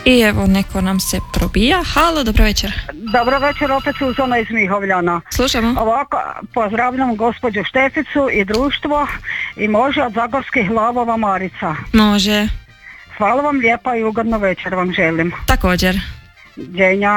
I evo neko nam se probija. Halo, dobro večer. Dobro večer, opet Suzana iz Mihovljana. Slušamo. Ovako, pozdravljam gospođu Šteticu i društvo i može od Zagorskih lavova Marica. Može. Hvala vam lijepa i ugodno večer vam želim. Također. Djenja.